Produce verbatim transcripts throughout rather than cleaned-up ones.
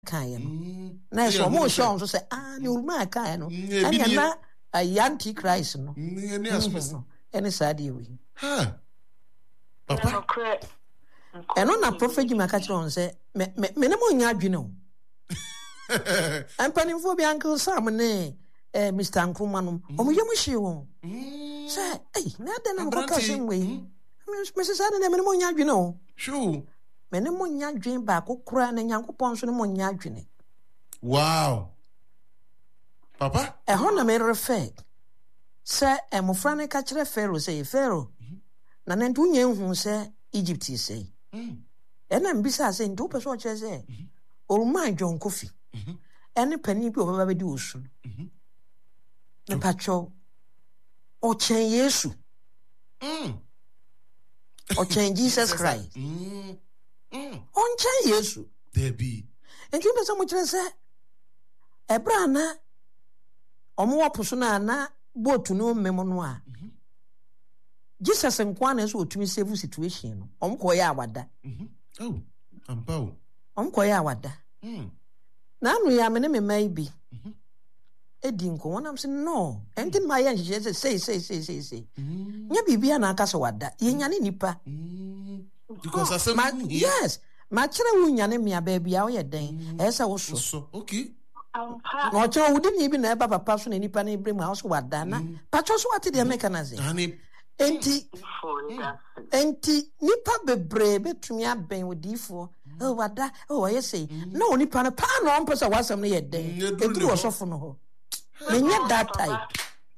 kan no na so mo show so say ah ne uruma kan no anya na a antichrist no any aspect any side we ha papa eno na prophet Jim aka kire on say me me ne mo nya adwene o ampanimfo bi uncle Sam ne eh Mister Nkrumah no omo yemu hye won say eh na de na ko ka sem we Missus Ade na me ne mo nya adwene o sure me ne mo nya adwene ba ko kura na Nyankopon so ne mo nya adwene wow papa e ho na me refer say e mo fra ne ka kire Pharaoh say Pharaoh na na ndu nya hu say Egypt say mm e na mbisa say ndu pe so kire say oruma John Kofi mhm ene pani bi obaba be di osu mhm ne pacho o chen Yesu mm o chen Jesus Christ mm mm on chen Yesu there be enju be so mo kire say ebra na omo woposo na na boat no memo no a Jesus nkwa na so otumi save situation no omo ko ya awada mhm oh ampao omo ko ya awada mm na anu ya me ne me mai bi mhm edi nko wonam se no enti ma ya nhye se say say say say say nya bibia na aka so wada ye nya ne nipa mm because asem yes ma kire wu nya ne mia ba bia wo ye den e se wo so okay no cho wudi ni bi na eba papa so na nipa na ibrahim house wada na pacho so wati de mechanize enti enti nipa bebre betumi aben odifo oh wada oh I say no nipa na pa no on pesa wasam na ye den e duru osofo no ho menye that type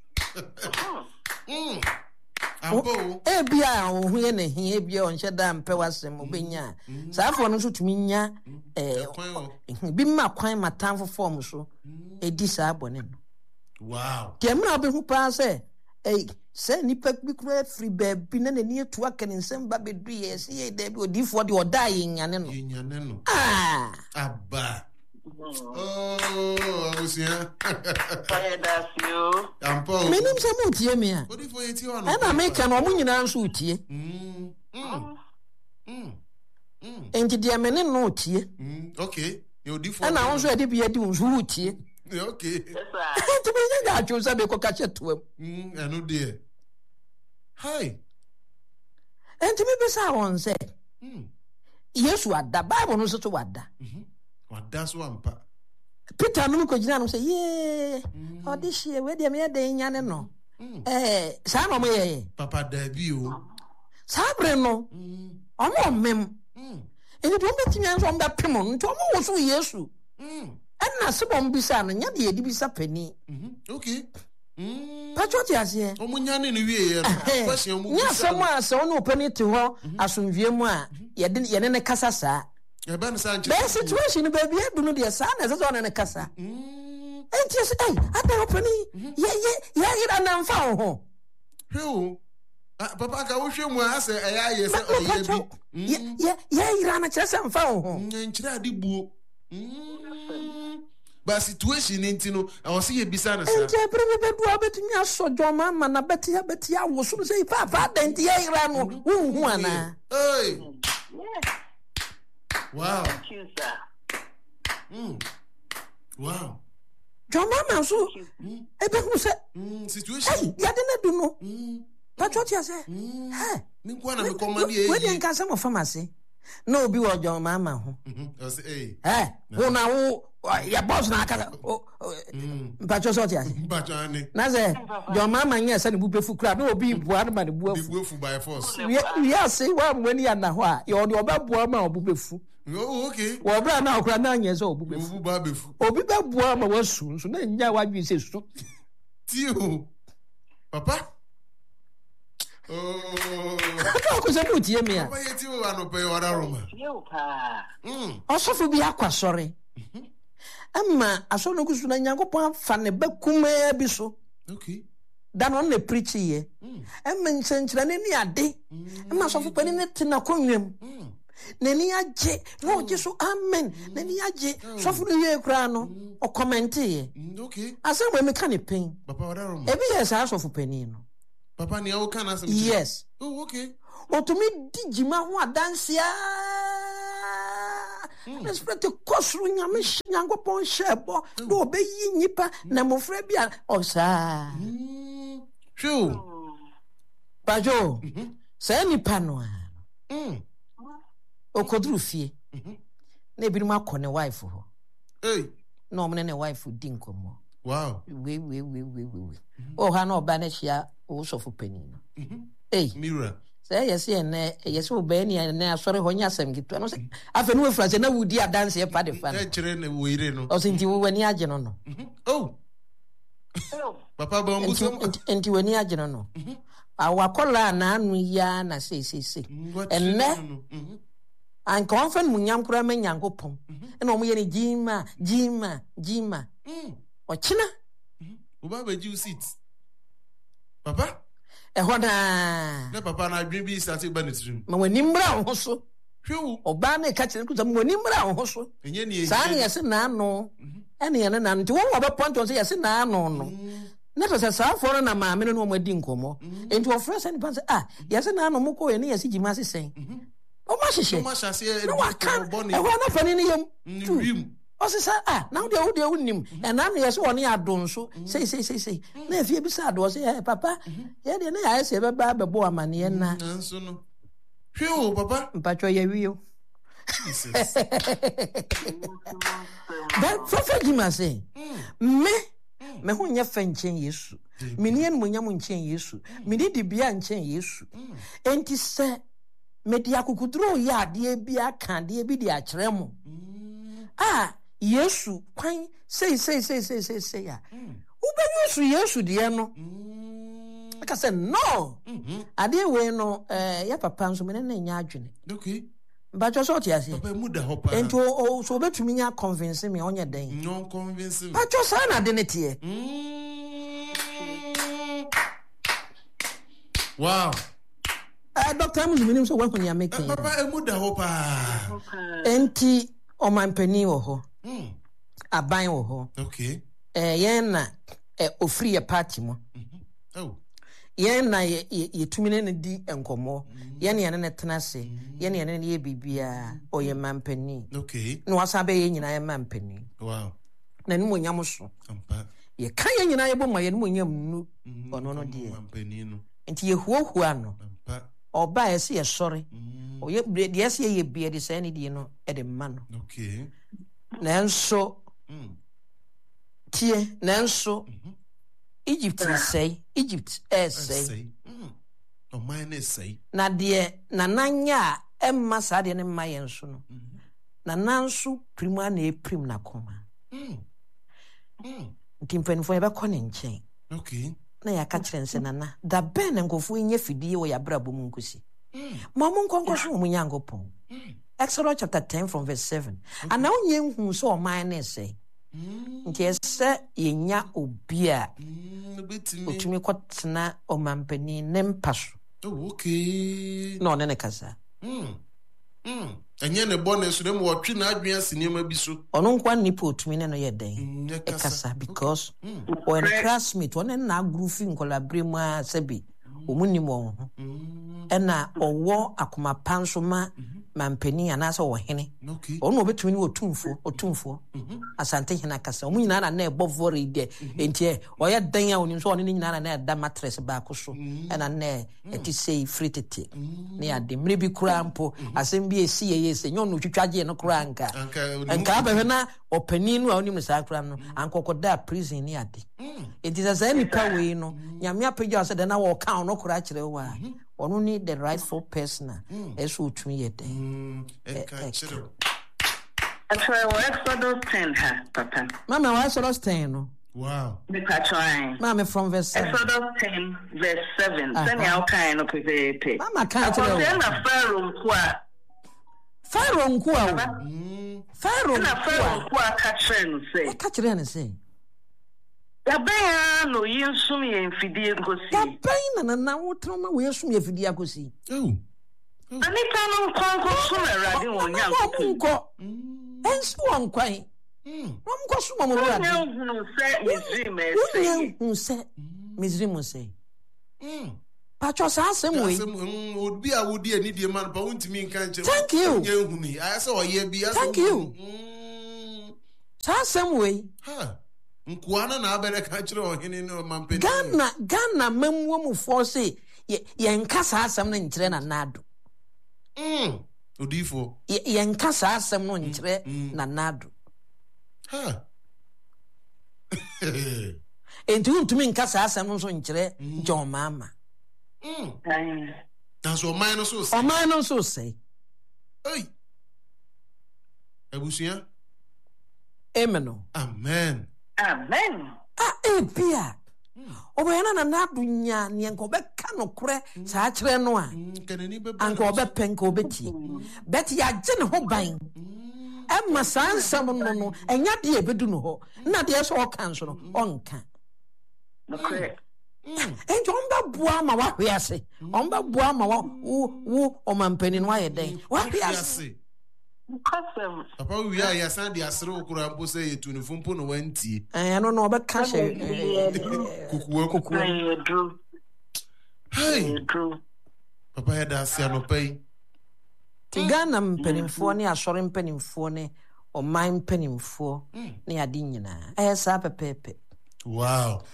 mm ambo e bia ohu ye na hie bia on hyeda mpe wasem obenya saafo no so tumi nya eh bi ma kwan matanfo form so e di sa abone no wow kemra be hu pa se eh se nipa bi kura free baby na nani etu aka ne nsem ba bedu ye se ye da bi odifo de oda ye nyane no nyane no ah aba oh abusia fire das you ampo menim se mo tie me a odifo ye tie ono e na me ka no mo nyina nso tie mm mm mm mm enti dia me ne no tie mm okay ye odifo e na won so e de bi e di nso tie okay yes sir to be ya jo sabe ko ka chetuam mm eno de hi enti me be sa won say mm Yesu ada Bible no so to wada mhm wada so ampa Peter no ko gina no say ye odihie we de me de nya ne no eh sa no mo ye papa da bi o sabre no omo mem mm eni do me tinya so mba pem no to omo wo so Yesu mm na se bom bisa no nya de edi bisa pani mhm okay mm patroti ase omunya ne ne wie ye no question mu nya se mo ase ono pani te ho asomdwie mu a ye de ye ne kasa sa e ba ne sa nche the situation baby adu no de sa na se so ne kasa mm enti se ai ada opani ye ye ye ira na mfa ho ho papa ka wo hwe mu a se e ya ye se o ye bi ye ye ye ira na kire se mfa ho nkire ade buo ba situation ntino I was see bisa na sa enti ebrebe bedu abetumi asojo mama na beti ya beti ya wo so say papa denti ye ira no hu hu ana hey wow thank you sir mm wow jo mama so ebe hu se mm situation hey ya de na du no mm patroti ase hey ni kwa na me command ye we dey nkan some pharmacy no obi wo jo mama ho mhm I say hey eh wo na wo ya boss na aka patroti ase patroti ani na say jo mama nya se ne bupefu kura na obi bua na ma ne buafu buafu by force we are say wa mwani ya na ho a ye odi obabua ma obupefu oh okay wo bra na okura na anya se obupefu obu ba befu obi babua ma wasu so na nya wadwi se su tio papa oh ko se butie me a papa ye tio wa no pe wara roma you pa mm osofo bi akwasore amma aso no kusu na Nyankopon fa ne bakuma bi so okay dan on ne preach ye amma nchenkira ne ni ade amma asofo pani ne tina konwem ne ni age no je so amen ne ni age sofo no ye kura no o comment ye okay asa we me ka ne pen papa wara roma ebi ye sa asofo pani no papa ni awo kana asem yes oh okay otumi digima ho adansia na spirit kosru nyame nyankopon shebo do obeyi nyipa na mofra bia osa True. bajo say nipa no a Mm. okodru fie na ebi ma kɔ ne wife ho Hey. na omne ne wife din komo Wow. we we we we we o ha na oba na hia o sofo pani no eh Mirror. say yes ene yes oba ni na asɔre ho nya asɛm gitu no say afa no we fra say na wudi adanse e pa de fa Eh, chere ne weire no. o sinti wo wani agye no no Oh. Papa ba enti mbuso. enti- enti wani agye no no awakola na anu ya na say say say enne anka wɔn fɛn mu nyam kura ma nyankopɔn ɛna wɔn yɛ ne jima jima jima Mm. ɔkyena Uba be you sit. Papa? ɛhɔ naa Na papa na adwen bi start ba ne tirim. ma wani mbra wo so Hwew. ɔbaa ne ka kyerɛ kuta ma wani mbra wo so Enye ne saa ne yɛse naano ɛne yɛne naano nti wɔn wɔ bɛpɔntɔ sɛ yɛse naano no na tɔ sɛ saa afɔ no na maame no na wɔn adi nkɔmmɔ enti wɔfrɛ sɛ nipa sɛ ah yɛse naano mo kɔ yɛ ne yɛse gyima sesɛn ɔmo ahyehyɛ Ma shase na waka ɛhɔ na fani ne yam tu Rim. ɔse sɛ ah na wode wode wonim ɛna no yɛ sɛ ɔne ado nso sei sei sei sei na afie bi sɛ ado ɔsɛ ɛ papa yɛdeɛ ne yɛayɛ sɛ yɛbɛba bɛbɔ amanneɛ na Nanso no. Hwew papa. mpatwɔ yɛwio Jesus. but fɔfɛ gyima sɛ me me ho nyɛ fɛ nkyɛn yesu mene animonyam nkyɛn yesu mene dibea nkyɛn yesu enti sɛ mede akokoduro yɛ adeɛ bi aka adeɛ bi de akyerɛ mo a yesu kwan sei sei sei sei sei sei a wobɛyɛ yesu yesu deɛ no aka sɛ no adeɛ wei no eh, yɛ papa nso mene ne nyɛ adwene Okay. mpatwɔ sɛ ɔte aseɛ Papa mu da hɔ pa. enti o- o- so wobɛtumi nya convince me a ɔnyɛ dɛn Non convincing. patwɔ saa na ade ne teɛ Wow. Eh, Doctor Amuzu menim sɛ woahu nea meka yi. Papa emu da hɔ pa. Enti ɔmampanin wɔ hɔ Mm. aban wɔ hɔ Okay. eh, yɛn na eh, ofiri yɛ party mu Oh. yɛn na yɛ- yɛ- yɛtumi ne no di nkɔmmɔ yɛn ne yɛne ne tena ase yɛn ne yɛne ne yɛ biribiaa ɔyɛ mampanin Okay. na wasan bɛyɛ yɛ nyinaa yɛ mampanin Wow. na ne monyam so Ampa. yɛka yɛ nyinaa yɛbɔ ma yɛne monyam nu ɔno no deɛ Mampani no. nti yɛhuahua no Ampa. ɔba a yɛsɛ yɛsɔre Mm. ɔyɛ deɛ yɛsɛ yɛyɛ bia de saa ne die no ɛde ma no Okay. nanso Mm. tie nanso Egypt nsɛe Egypt ɛɛsɛe Say. Mm. Ɔman ne sɛe. na deɛ nananyɛ a ɛmma saa deɛ no mma yɛn so no nana nso pirim a na ɛpirim n'akoma Mm. Mm. nti mpanimfoɔ yɛbɛkɔ ne nkyɛn Okay. na yɛaka kyerɛ n sɛ nana da bɛn na nkurɔfoɔ nyɛ fidie wɔ yɛabrabɔ mu nkosi ma mo nkɔnkɔ so wɔ mu nyankopɔn Exodus chapter ten from verse seven ana wonyɛ nhu sɛ ɔman ne sɛe nti ɛsɛ yɛnya obi a Mm. Betimi. ɔtumi kɔtena ɔmampanin ne mpa so Oh, okay. na ɔne ne kasa Mm. Mm. Ɛnyɛ ne bɔ ne so na mu wɔtwe n'adwene asi nneɛma bi so. ɔno nkwa nnipa ɔtumi ne no yɛ dɛn Mm, yɛ kasa. ɛkasa because ɔyɛ ne classmate ɔne na agoro fi nkɔlabere mu a sɛbi ɔmu nim wɔn ho Mm. ɛna ɔwɔ akoma pa nso ma mampanin anaasɛ ɔwɔ hene Okay. ɔno na ɔbɛtumi ne ɔtumfoɔ ɔtumfoɔ asante hene akasa ɔmu nyinaa na na ɛbɔ vɔre deɛ enti ɛ ɔyɛ dɛn a ɔnim sɛ ɔne ne nyinaa na na ɛda matress baako so ɛna na ɛte sei firi tete ne ade mmere bi koraa mpo asɛm bi ɛsi yɛyɛ sɛ nyɛ ɔno twitwa gyeɛ no koraa nka Anka. nka abɛhwɛ na ɔpanin no a ɔnim no saa koraa no ankɔkɔdaa prison ne ade enti sɛ saa nnipa wei no nyame apagya wo sɛ dɛ na wɔka wo no koraa kyerɛ wo a ɔno ne the rightful person a ɛsɛ ɔtumi yɛ dɛn Mm. Ɛka kyerɛ. Actually, we're Exodus ten, ha, Papa. mama wɔasɔrɔ stan no Wow. Mika trying. maame from verse seven Exodus ten, verse seven. Send me out kind of pepe. mama ka kyerɛ Then wo a Pharaoh kwa. Pharaoh nko a wo Mm. Pharaoh Then a nko Pharaoh a kwa katren say. ɛka kyerɛ ne sɛ Yabɛya no yinsum yɛ mfidie nkosi. dabɛn na nana wotena ma wɔyɛsom yɛ fidie akɔsi Oh. Na nipa no nkɔnkɔ som Awurade wɔ ɔmo Nyankopɔn. nkɔ Mm. ɛnsi wɔ nkwan Mm. na ɔmo nkɔ som ɔmo Wonya Awurade nhunu sɛ Misraim wonya ɛsɛe. hu sɛ Misraim sɛ Mm. Pacho sa asem we. Asem obi a wodi ani die man pa wontimi nka nche. Thank you. Nye huni. Aya se oye bi ase. Thank you. Sa asem we. Ha. Nkuana na abere ka kire ohene no mampeni. Ghana Ghana memwomufo se ye nka sa asem no nkire na nado. Mm. Odifo. Ye nka sa asem no nkire na nado. Ha. Enti untumi nka sa asem no so nkire John Mama. Mm. That's what mine so say. O mine so say. Hey. Ebusia. Amen. Amen. Amen. Ah, eh, Pia. Obayana na nadunya ni enko be ka no kure sa akire no a. Anko be penko beti. Beti ya je ne ho ban. Emma san sam no no enya de ebedu no ho. Na de so o kan so no onka. Okay. Enjo omba bua ma wa hwe ase. Omba bua ma wa wo wo o mampani no aye den. Wa hwe ase. Custom. Papa we are ya san de asere okura mpo say yetu ne fumpo no wanti. Eh no no be ka she Kukuwa kukuwa. Hey, Drew. Hey. Drew. Papa ya da ase anopai. Tigana mpenimfo ne asore mpenimfo ne o man mpenimfo ne ade nyina. Eh sa pepepe. Wow.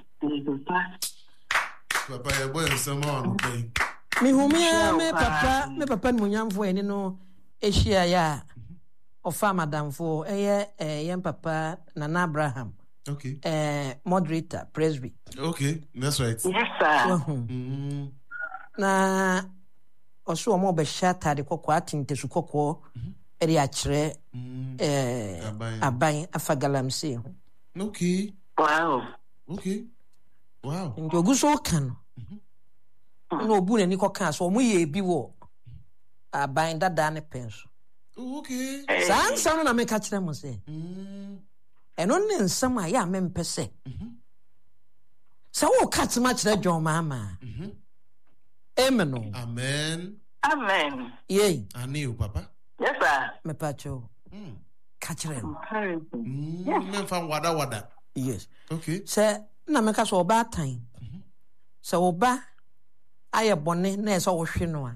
Papa ya boy nsema anopai. Mi humia me papa me papa ni munyamfo eni no ehia ya ofa madamfo eye eh yen papa Nana Abraham. Okay. Eh moderator presby. Okay, that's right. Yes, sir. Mm. Na oso omo be shata de kokko atinte su kokko eri akire eh aban afagalamse. Okay. Wow. Okay. Wow. Ndo guso kan. No obu na ni kokan so omo ye bi wo aban dada ne penso. Okay. San san na me ka kire mo se. Mm. Eno ne nsam a ya me mpese. Mhm. Sa wo katima kire John Mama. Mhm. Amen. Amen. Amen. Yey. Ani o papa. Yes, sir. Me pacho. Mm. Ka kire no. Mm. Me fa wada wada. Yes. Okay. Se na me ka so oba tan. Mhm. Se oba aye bone na eso wo hwe no a.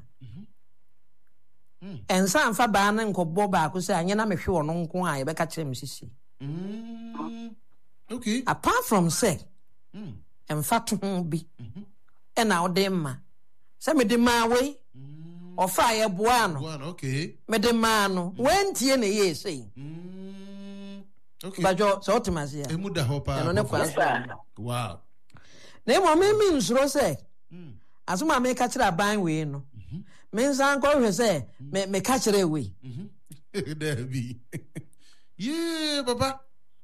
Mhm. Ensa anfa ba na nkobo ba ko se anye na me hwe ono nko a ye be ka kire me sisi. Mm. Okay. Apart from say. Mm. Emfa to ho bi. Mhm. E na ode ma. Se me de ma we. Mm. Ofa ye boa no. Boa no, okay. Me de ma no. Wentie na ye sei. Mm. Okay. Bajo so otimasi ya. Emu da hopa. No ne kwa. Wow. Na mo me mi nsuro se. Mm. Asuma me ka kire aban we no. Mhm. Me nsan ko hwe se me me ka kire we. Mhm. There be. Yeah, papa.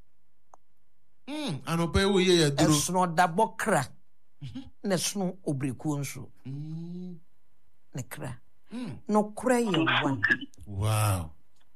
Mm, anope we ye ya duro. Esno da bokra. Mhm. Ne sno obreku nso. Mm. Ne kra. Mm. No kra ye wan. Wow.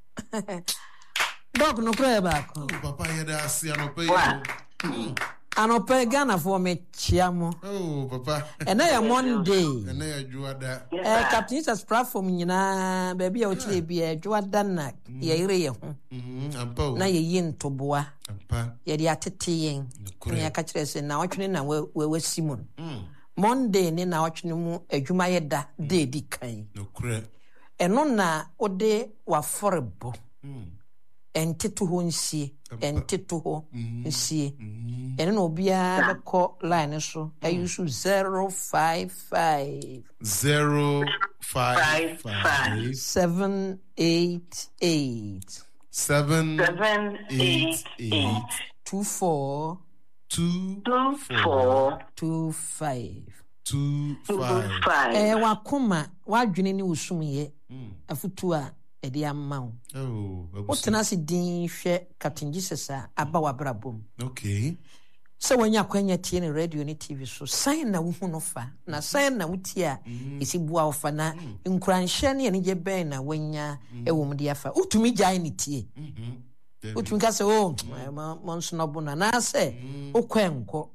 Dog no kra ba ko. Oh, papa ye da si anope ye. Mm. Anope Ghana for me chiamo. Oh, papa. Ena ya Monday. Ena ya juada. Eh, Captain Jesus platform nyina baby a otire bi e juada na ye ire ye ho. Mhm, ampa. Na ye yin toboa. Ampa. Ye dia tete yen. Na ka kire se na otwene na we we Simon. Mm. Monday ni na otwene mu adwuma ye da de di kan. No kure. Eno na ode wa forebo. Mm. Entito ho nsie, entito ho nsie. Eno no bia beko line so ayusu zero five five zero five five seven eight eight seven Seven eight eight two four two two four two five two two five. five. Eh wakoma wadwene ni usumye afutu a edi amau. Oh, Wotena se din hwe Captain Jesus a aba wabrabom. okay. So when you kwanya tie ne radio ne T V so sign na wo hu no fa na sign na wuti a isi bua ofa na nkranhye ne ne je ben na wanya ewom de afa utumi gyae ne tie mhm utumi ka se o mo nso no bona na se okwenko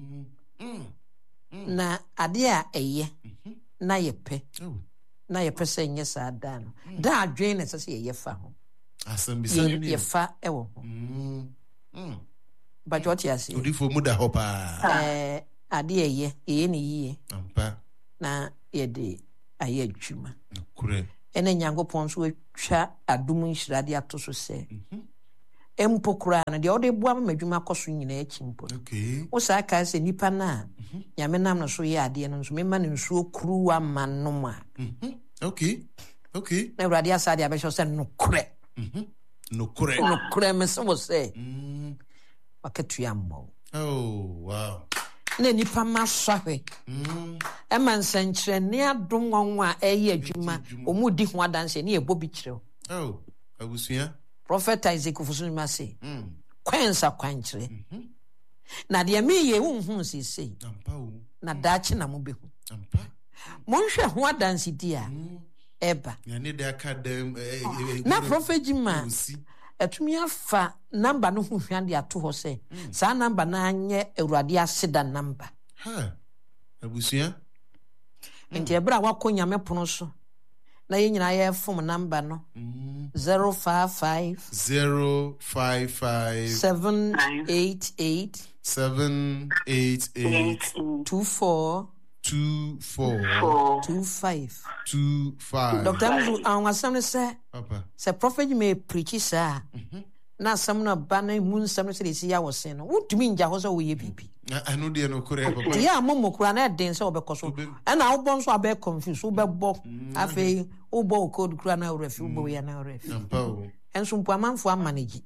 na ade a eye na yepe na yepe se nye sa da no da adwen ne se se ye fa ho asambisa ni ye fa ewo mm mm but what you say odifo mu da hopa eh ade eye eye ne yie ampa na yɛde ayɛ adwuma Kure. ɛna Nyankopɔn so atwa adom nhyirade ato so sɛ empo koraa no deɛ ɔde boa ma adwuma kɔ so nyinaa akyi mpo no Okay. wo saa kaa sɛ nnipa no a Nyame nam no so yɛ adeɛ no nso mema no nsuo kuruwa ma nom a Mhm. Okay. Okay. na Awurade asa deɛ abɛhyɛ sɛ nokorɛ Mhm. No kure. nokorɛ me sɛ wo sɛ Mm. wakatua mmɔ wo Oh, wow. na nnipa ma sɔhwɛ Mm. ɛma nsɛnkyerɛnne adom wɔn a ɛyɛ adwuma ɔmu di ho adanseɛ ne yɛbɔ bi kyerɛ wo Oh, abusua. Prophet Isaac Fosunima se Mm. kwansa kwankyerɛ na deɛ meyɛ wonhu seesei Ampa o. na daakye na mobɛhu Ampa. monhwɛ ho adansedi a ɛba Ya ne da ka dem eh na Prophet Jima si. atumi afa namba no ho hwa de ato hɔ sɛ saa namba no anyɛ Awurade aseda namba Ha. Abusua. nti ɛberɛ a wakɔ Nyame pono so na yɛn nyinaa yɛfom namba no Mm. zero five five zero five five seven eight eight seven eight eight two four two four two five two five. Doctor Amuzu anwasɛm no sɛ Papa. sɛ Prophet Jima preachi saa na asɛm no ba na mu nsɛm no sɛ de si ya wɔ sen no wotumi ngya hɔ sɛ woyɛ biribi I know the no kure papa. nti yɛ a momo kora na ɛden sɛ wobɛkɔ so ɛna wobɔ nso abɛɛ confuse wobɛbɔ afei wobɔ wo code kora na worɛfi wobɔ woyɛ na worɛfi Ampa o. ɛnso mpo amanfoɔ amanagyi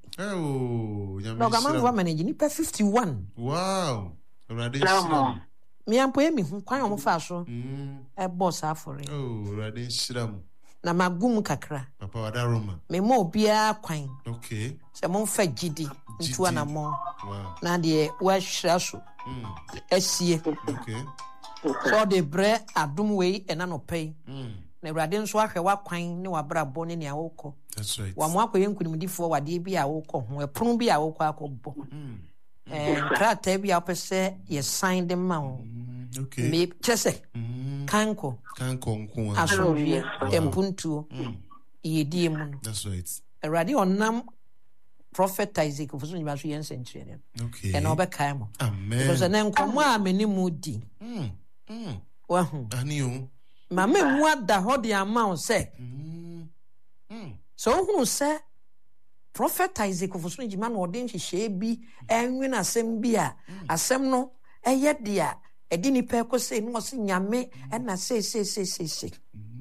Oh, dɔg amanfoɔ amanagyi nnipa fifty-one wow. Already shram. meampo yɛ mehu kwan a ɔmofaa so Mm. ɛbɔ saa afɔre Oh, already shram. na magum kakra Papa wadaroma. mema obiara kwan Okay. sɛ momfa gyidi ntu anammɔ Wow. na deɛ woahyira so Mm. asie Okay. sɛ ɔde brɛ adom wei ɛna nɔpɛ yi Mm. na Awurade nso ahwɛ w'akwan ne w'abrabɔ ne nea wokɔ That's right. wamo akɔyɛ nkonimdifoɔ wadeɛ bi a wokɔ ho ɛpono bi a wokɔ akɔbɔ Mm. Eh, nkrataa bi a wopɛ sɛ yɛsan de ma wo Mm. Okay. Me- kyerɛ sɛ Mm. kanko Can konko. asomdwie mpuntuo yɛdie mu no That's right. Awurade ɔnam Prophet Isaac Fosunima so yɛ nsɛnkyerɛnne Okay. ɛna wobɛkae mo Amen. sɛ ne nkɔmmɔ a mene mu di Mm. Mm. wahu Ani o. ma memmu ada hɔ de ama wo sɛ Mm. Mm. sɛ wohunu sɛ Prophet Isaac Fosunima na ɔde nhyehyɛe bi ɛnwene asɛm bi a asɛm no ɛyɛ de a ɛde nnipa ɛkɔ sei na ɔse Nyame ɛna seeseeseesei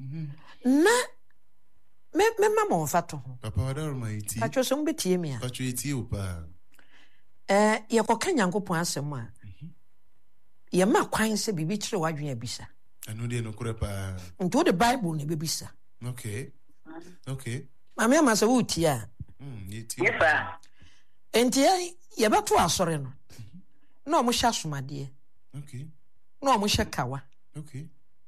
na me- mɛma ma ɔmfa to ho Papa wadaroma iti. patwɛ sɛ mobɛtie me a Pacho iti o pa. Eh, yɛkɔka Nyankopɔn asɛm a yɛma kwan sɛ biribi kyerɛ w'adwene abisa I know the no kure pa. nti wode Bible na ɛbɛbisa Okay. Okay. mame ama sɛ woretie a Mm. Iti. Yes, sir. enti yɛ- yɛbɛto asɔre no na ɔmohyɛ asomadeɛ Okay. na ɔmohyɛ kawa Okay.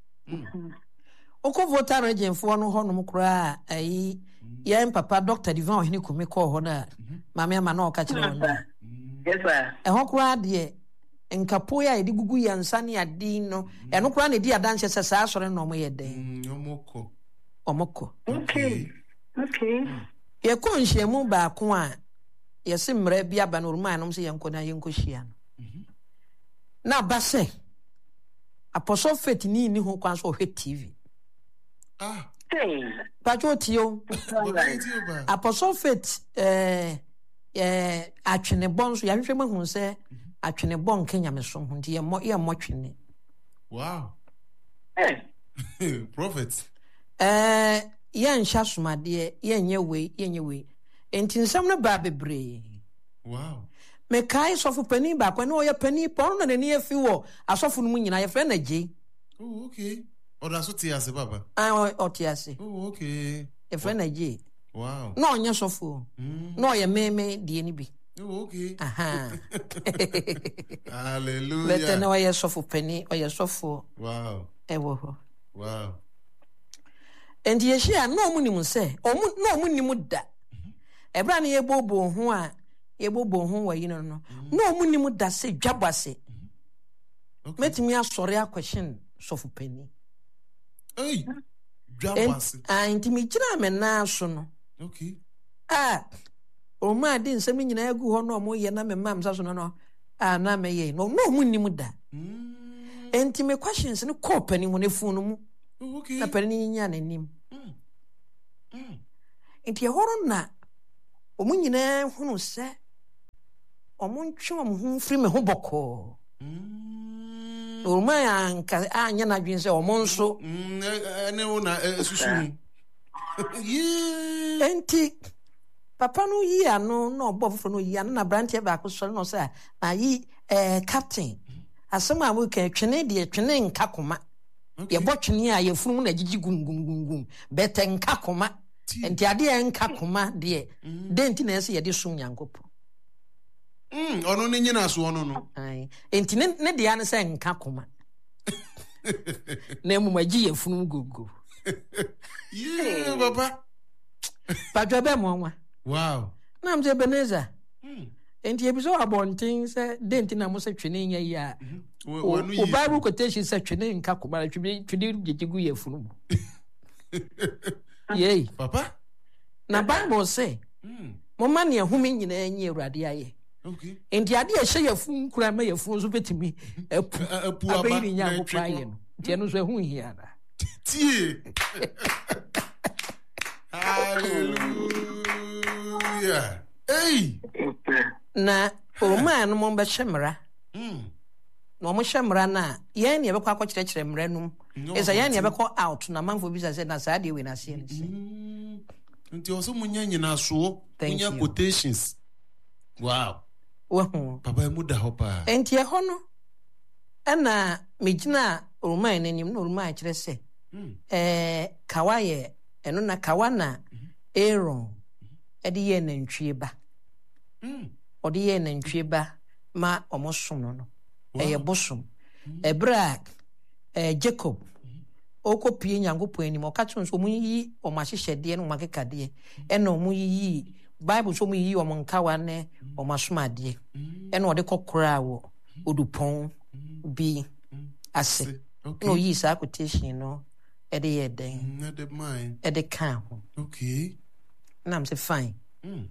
wokɔ voter regyenfoɔ no hɔnom koraa a ayi yɛn papa Doctor Divan Ɔhene Kumi kɔɔ hɔ no a mame ama na ɔka kyerɛ wɔ no a Yes, sir. ɛhɔ koraa deɛ nkapo a yɛde gugu yɛn nsa ne adi no ɛno koraa na ɛdi adanhyɛ sɛ saa asɔre no na ɔmoyɛ dɛn Mm. Yomoko. ɔmokɔ Okay. Okay. yɛkɔ nhyiamu baako a yɛse mmerɛ bi aba no ɔruma anom sɛ yɛnkɔ na yɛnkɔhyia no na aba sɛ Apostle Faith ni ni ho kwan so ɔhwɛ T V Ah. Hey. patwo tio Baba iti o pa. Apostle Faith eh eh atwenebɔ nso yɛhwehwɛ mahu sɛ atwenebɔ nke nyamesom ho nti yɛmmɔ yɛmmɔ twene Wow. Hey. Prophet. eh yɛnhyɛ asomadeɛ yɛnyɛ wei yɛnyɛ wei enti nsɛm no baa bebree Wow. mekae sɔfo panin baako ne ɔyɛ panin pɔ ɔno na n'ani afi wɔ asɔfo no mu nyinaa yɛfrɛ no Gye Oh, okay. Oda so tiase papa. a ɔ- ɔte ase Oh, okay. yɛfrɛ no Gye Wow. na ɔnyɛ sɔfo o. Mm. na ɔyɛ meme deɛ no bi Oh, okay. aha Hallelujah. bɛtɛ na ɔyɛ sɔfo panin ɔyɛ sɔfo Wow. ɛwɔ hɔ Wow. enti yɛhyia a na ɔmo nim sɛ ɔmo na ɔmo nim da ɛberɛ a ne yɛbɔbɔ ho a yɛbɔbɔ ho wɔ yi no no na ɔmo nim da sɛ dwabɔ ase Okay. mɛtumi asɔre akɔhyen sɔfo panin Hey. Ent- Dwabase. ah, nti megyina me nan so no Okay. a ɔma ade nsɛm no nyinaa agu hɔ na ɔmo yɛ na mema msa so no no a na mɛyɛ no na ɔmo nim da Mm. enti me questions no call pani ho ne phone mu Okay. na pani nya nanim Mm. Mm. enti ehoro na omu nyina hunu se omu ntwe omu hu firi me ho boko Mm. oruma anka anya na dwen se omu nso Mm. Ene una susu. Yeah. enti papa no yi ano na obo fofo no yi ano na brantie ba ko so no se na yi eh captain asem a wo kan twene de twene nka koma ye bo twene a ye funu na gigi gum gum gum gum bete nka koma enti ade e nka koma de de enti na ese ye de sum Nyankopon Mm. Ono ne nyina so ono no. ai enti ne ne de an se nka koma na mu magi ye funu gugu Yeah, papa. pa dwa be mo nwa Wow. na mje Beneza Mm. enti ebiso abonten se de enti na mo se twene nya yi a Wo anu o yi. Bible quotation se twene nka koma twene twene gigigu ye funu yei Papa? na Bible say Mm. mo ma ne ahumi nyina anyi Awurade aye Okay. enti ade a hye yafu nkura ma yafu so betimi apu Apu abayiri aba. nya go paye no enti no so ehu hia na Tie. Hallelujah. Hey. na o ma no mo be hyemra Mm. na mo hyemra na ye ne be kwa kwa kyerɛkyerɛ mra num No, esa ye ne be kɔ out na manfo bi say na saa de we na se ne se Mm. Nti oso munya nyina so, Thank munya you. quotations. Wow. wo hu Papa mu da hopa. enti e ho no ɛna megina oruma nanim na oruma kyerɛ sɛ Mm. eh kawaye eno na kawana Aaron ɛde ye nantwie ba Mm. ɔde ye nantwie ba ma ɔmosom no no ɛyɛ bosom ɛbra eh Jacob okopie Nyankopɔn anim ɔka kyerɛ nso mu yi ɔmahyehyɛdeɛ no makekade ɛna ɔmu yi Bible so mu yi ɔmo nkawa ne ɔmasomadeɛ ɛna ɔde kɔkora wɔ odupɔn bi ase Okay. na oyi saa quotation no ɛde yɛ den Not the mind. ɛde ka ho Okay. na am say fine Mm.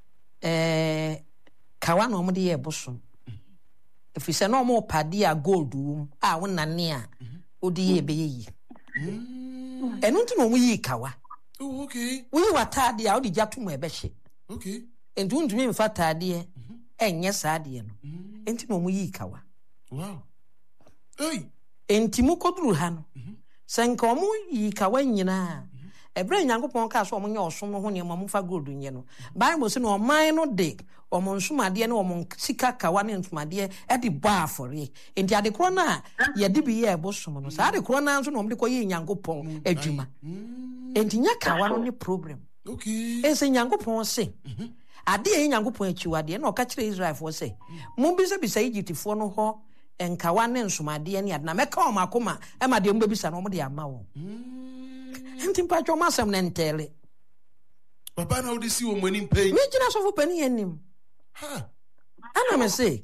eh kawa na ɔmo de yɛ bosom ɛfiri sɛ na ɔmo pade a gold wom a wonane a ɔde yɛ bɛyɛ yi Mm. ɛno nti na ɔmo yi kawa Oh, okay. woyi w'ataade a wode gya to mu ɛbɛhye Okay. enti wontumi mfa ataadeɛ ɛnyɛ saa adeɛ no Mm. enti na ɔmo yi kawa Wow. Hey. enti mu koduru ha no sɛ nka ɔmo yi kawa nyinaa ɛberɛ Nyankopɔn kaa sɛ ɔmo nyɛ ɔsom no ho nneɛma mo fa gold nyɛ no Bible sɛ na ɔman no de ɔmo nsomadeɛ ne ɔmo sika kawa ne nsomadeɛ ɛde bɔ afɔre enti ade korɔ no a yɛde bi yɛ ɛbosom no saa ade korɔ no nso na ɔmo de kɔyɛ Nyankopɔn adwuma Mm. enti nya kawa no ne problem Okay. ɛsɛ Nyankopɔn se ade a ɛyɛ Nyankopɔn akyiwadeɛ na ɔka kyerɛ Israelfoɔ sɛ mo bisabisa Egyptfoɔ no hɔ nkawa ne nsomadeɛ ne ade na mɛka ɔmo akoma ɛma deɛ mo bɛbisa no ɔmo de ama wɔn Mm. enti mpatwɔ ɔmo asɛm ne ntɛɛle Papa na odi si wo mani pay. megyina sɔfo pani anim Ha. ɛna me se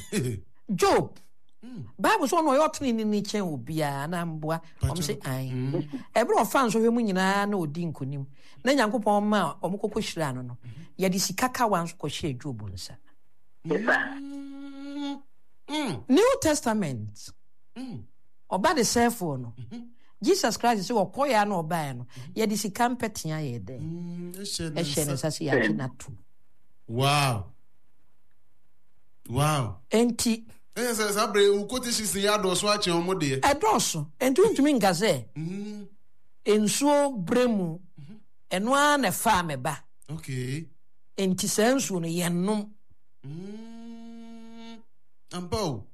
Job Mm. Bible so ɔno ɔyɛ ɔtene ne ne kyɛn obiara na mboa ɔmo se ae Mm. ɛberɛ ɔfa nsɔhwɛ mu nyinaa na ɔdi nkonim na Nyankopɔn ma ɔmo kɔkɔ hyira no no yɛde sika kawa nso kɔhyɛɛ Job nsa Mm. Mm. New Testament Mm. ɔba de sɛɛfoɔ no Jesus Christ sɛ ɔkɔyɛ na ɔbaeɛ no yɛde sika mpɛtea yɛ dɛn Mm. Ɛhyɛ ne ɛhyɛ ne nsa. nsa sɛ yɛagye no ato Wow. Wow. enti Eh, sɛ saa bere wo quotations yɛ adɔso akyɛ ɔmo deɛ. ɛdɔɔso enti wontumi nka sɛ Mm. nsuo berɛ mu ɛno ara na ɛfaa me ba Okay. enti saa nsuo no yɛnnom Mm. Ampa o.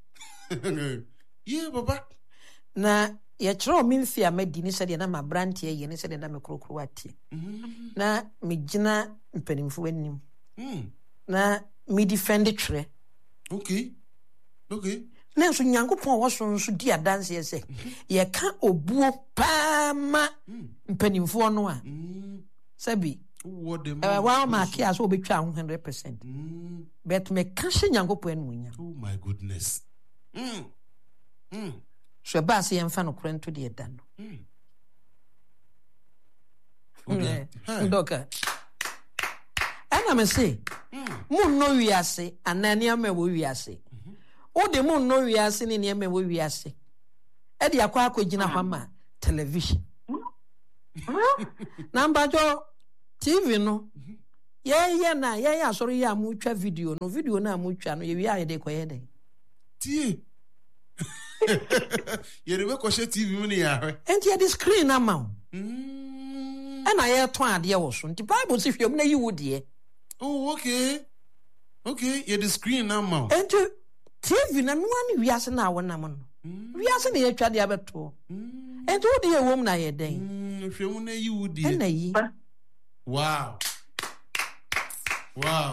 Yeah, papa. na yɛkyerɛ me mfi a madi ne sɛdeɛ na mabranteɛ yɛ ne sɛdeɛ na mekorokoro ateɛ Mm. na megyina mpanimfoɔ anim Mm. na medefɛnde twerɛ Okay. Okay. na nso Nyankopɔn a wɔso nso di adanseɛ sɛ yɛka obuo paa ma mpanimfoɔ no a Mm. sɛbi What the ɛwɔ wa ma ke a so obetwa ho one hundred percent Mm. but me ka hye Nyankopɔn anuonyam Oh my goodness. Mm. Mm. so ɛbaa sɛ yɛmfa no korɛ nto deɛ da no Mm. Okay. Hi. dɔka ɛna me se Mm. monnɔ wiase anaa nneɛma a ɛwɔ wiase o de mu no wiase ne ne me wo wiase e de akwa akogina hama television number jo T V no ye ye na ye ya soro ye amutwa video no video na amutwa no ye wi aye de koye de tie ye rebe ko she T V mu ne ya hwe enti ye the screen na ma mm e na ye to ade wo so nti Bible si hwem na yi wo de oh okay okay ye the screen na ma enti T V na no ani wiase na wo nam no wiase na ye twa de abeto enti wo de ye wom na ye den mm hwem na yi wo de e na yi wow wow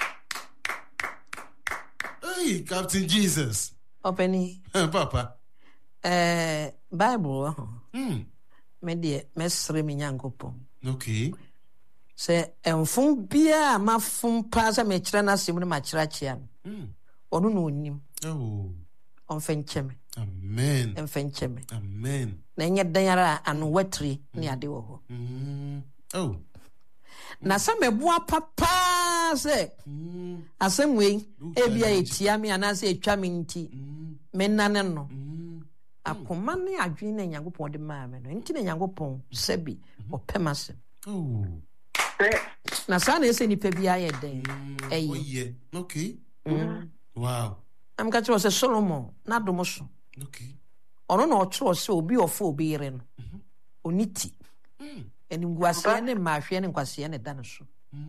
hey Captain Jesus openi papa eh Bible ho mm me de mesre me nyankopon okay se enfun bia mafun pa sa me kire na sim ne ma kire kia mm onu no onim oh on fencheme amen en fencheme amen na nye danyara anu watri ni ade wo ho mm oh na sa me bua papa se mm asemwe ebia etia me anase etwa me nti me nane no akoma ne adwene na nyankopon de ma me no nti na nyankopon sebi opemase oh na sa na ese ni pe bia ye den eh oh yeah okay wow am ka tro se Solomon na domo so okay ono na otro se obi ofo obi yire no oniti eni ngwase ne mahwe ne nkwase ne dan so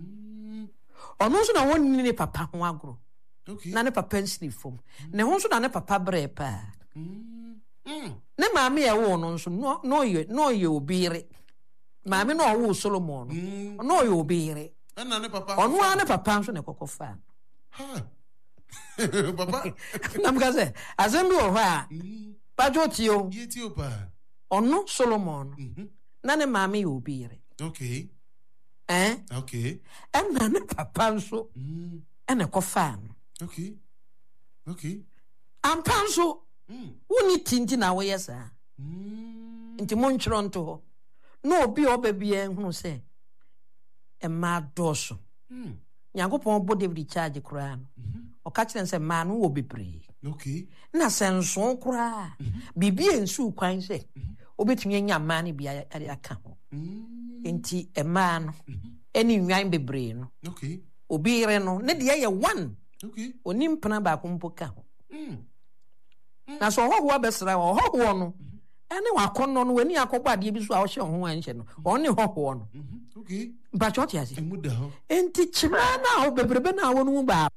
ono so na wonni ne papa ho agro okay na ne papa nsini fom ne ho so na ne papa bre pa mm ne maame e wo no so no no ye no ye obi yire maame no wo Solomon no no ye obi yire na ne papa ono a ne papa so ne kokofa ha papa nam ga se azembi wo ha pa jotio yetio pa ono Solomon na ne maame ye obi yire okay eh okay en na ne papa so mm ene kofa okay okay ampanso mm woni tinti na wo yesa mm nti mo ntwero nto ho no obi obabia hunu se e ma doso mm nyankopon bo David charge kura no o ka kire se ma no wo bebre okay na senso kura bibi ensu kwan se obetumi nya ma ne bia aka ho nti e ma no eni nwan bebre no okay obi ire no ne de ye one okay oni mpana ba ko mpoka ho mm na so ho ho abesra ho ho no ene wakono no wani akogba ade bi so a wo hye ho anhye no oni ho ho no okay ba choti ase emu da ho enti chima na ho bebrebe na wo no ba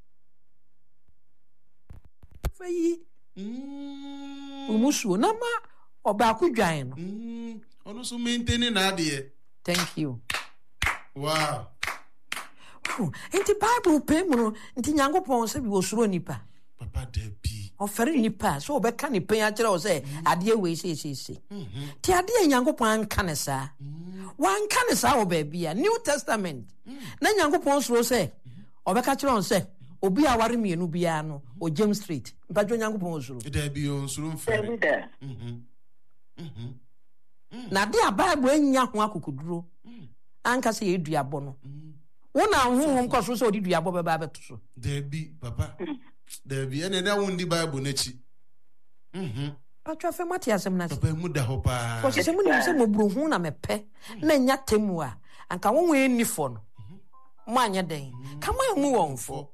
fayi mm umusu na ma oba ku dwan no mm ono so maintain na ade thank you wow oh, enti Bible pe mu no enti nyankopon se bi wo suro nipa papa debi ofere nipa so obeka ni pen akere o se ade we se se se ti ade nyankopon anka ne sa wan ka ne sa wo ba bia New Testament na nyankopon suro se obeka kire on se obi aware mienu bia no o James Street mpajo nyankopon suro debi on suro mfere mhm mhm na de a Bible anya ho akokuduro anka se eduabo no wona honhom koso se odi duabo be ba beto so debi papa debi ene da wondi Bible na chi mhm patwa fe mati asem na papa mu da ho pa ko se mu ni se mo buru hu na mepe na nya temu a anka wonwe eni fo no mo anya den kama mu wonfo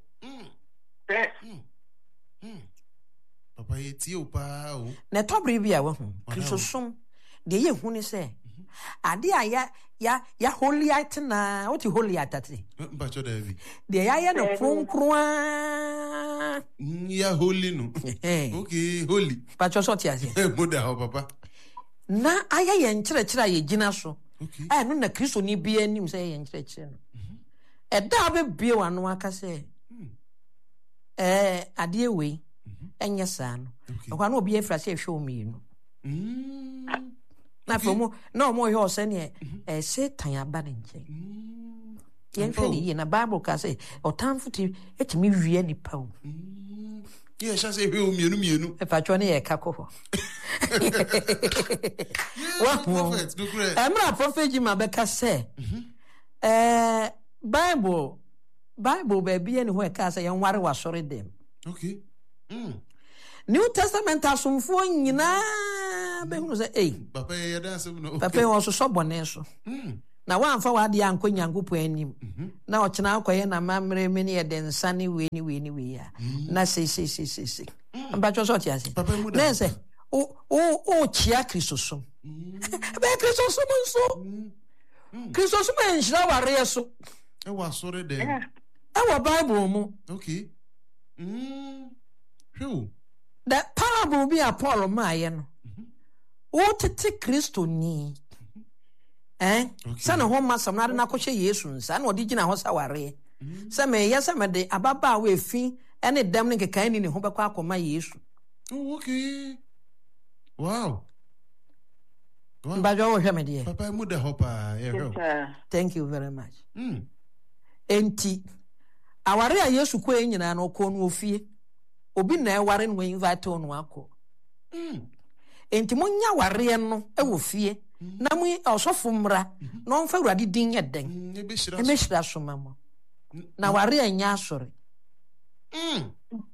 papa yeti o pa o na tobri bia wo hu kristosom de ye hu ni se ade a ya ya ya holiate na what you holiate ate mba cho debi de ya ya no kronkroa ya holy no okay holy patwa so ti ase mu da ho papa na aya ye nkyere kyere ye gina so okay ai no na kristo ni bia nim se ye nkyere kyere no e da be bie wano aka se eh ade we enye sa no kwa na obi afra se hwe omienu mm na fomo na mo hwe ose ne eh Satan aba ne nche yen hwe ni na Bible ka se otamfuti etimi wie nipa o ye sha se hwe omienu mienu e patwa ne ye ka ko ho wa prophet do great emra prophet ji ma be ka se eh Bible Bible ba bia ne ho e ka se yen ware wa sore dem okay New Testament asomfo nyina be hunu say eh papa ye da asem no papa wo so sobone so na wanfa wade anko nyankopo anim na ochena akoye na mamre me ne de nsane we ni we ni we ya na se se se se se amba cho so ti ase na se o o o chia Kristosom be Kristosom so Kristosom enhira ware so e wa sore de e wa Bible mu okay mm who that parable be a Paul maye no o tete Kristo ni eh sana ho masam na na kohye Yesu nsa na odi gina ho saware se me yesa me de ababa we fi ene dam ne kekan ni ne ho bekwa akoma Yesu. Oh okay. Wow. Wow. Bajo wo hwe me de papa mu de hopa yeah. Thank you very much. Mm. Enti aware a Yesu ko enyina na ko no ofie obi na eware no invite on wako. Mm. Enti munya ware no e wo fie na mu osofo mra no mfa urade din yeden e me hira so mamo na ware anya asore. Mm.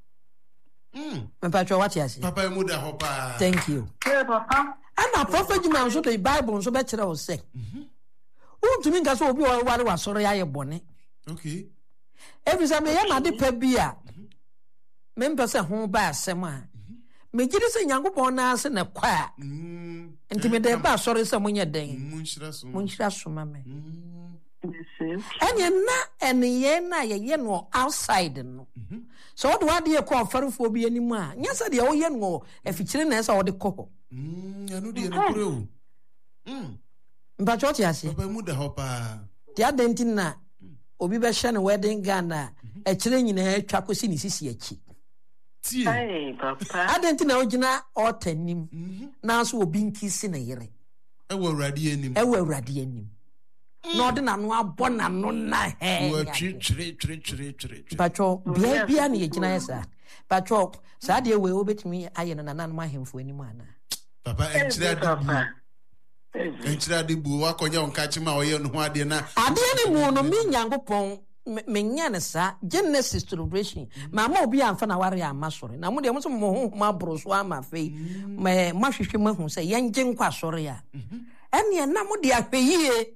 Mm. Papa what you say? Papa mu da hopa. Thank you. Yeah, papa. And a prophet man so the Bible so better o say. Mhm. Who to me ga so obi o ware wasore ya ye bone. Okay. Every time me na de pa bia. Me mpese ho ba asem a. Me gidi se Nyankopon na ase na kwa. Mm. Enti me de ba asore se munye den. Munhira so. Munhira so mame. Mm. Anya na eniye na ye ye no outside no. Mhm. So what do I do call farufo bi anim a? Nya se de o ye no afikire na esa o de kɔ. Mm, anu de no kure o. Mm. Mba choti ase. Papa mu da hopa. Ti adenti na obi be hye ne wedding gown na e kire nyina atwa kosi ni sisi achi. Tie. Hey, papa. Adenti na ogina otanim. Na so obi nkisi na yere. E wo awurade anim. E wo awurade anim. No de na no abɔ na no na he. Wo twi twire twire twire twire. Pacho bia bia na ye gina yesa. Pacho sa de we obetumi aye na nanan mahemfo anim ana. Papa enchira de. Enchira de bu wa konya onka chima oye no ho ade na. Ade ni mu no mi Nyankopon me nya ne sa Genesis celebration. Mama obi amfa na ware amasore. Na mu de mo so mo ho ma broso ama fei. Me mahwehwe mahu se yenje nkwa sore ya. Ene na mo de ahweyie.